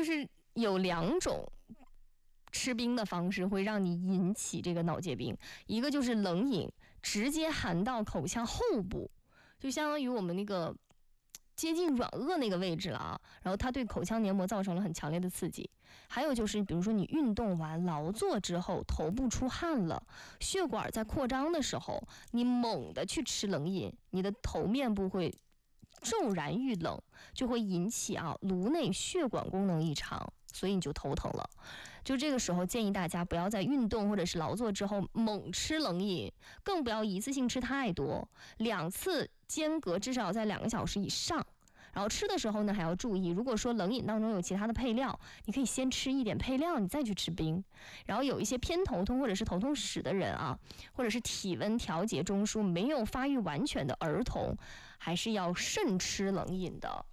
就是有2种吃冰的方式会让你引起这个脑结冰，一个就是冷饮，直接含到口腔后部，就相当于我们那个接近软腭那个位置了啊，然后它对口腔黏膜造成了很强烈的刺激。还有就是，比如说你运动完劳作之后，头部出汗了，血管在扩张的时候，你猛地去吃冷饮，你的头面部会骤然遇冷，就会引起颅内血管功能异常，所以你就头疼了。就这个时候建议大家不要在运动或者是劳作之后猛吃冷饮，更不要一次性吃太多，2次间隔至少在2个小时以上。然后吃的时候呢，还要注意，如果说冷饮当中有其他的配料，你可以先吃一点配料，你再去吃冰。然后有一些偏头痛或者是头痛史的人啊，或者是体温调节中枢没有发育完全的儿童，还是要慎吃冷饮的。